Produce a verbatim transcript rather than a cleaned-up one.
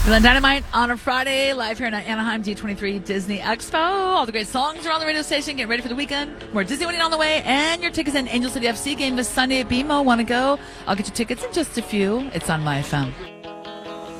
Feeling Dynamite on a Friday, live here in Anaheim D twenty-three Disney Expo. All the great songs are on the radio station. Get ready for the weekend. More Disney winning on the way, and your tickets in Angel City F C game this Sunday at B M O. Want to go? I'll get you tickets in just a few. It's on My F M.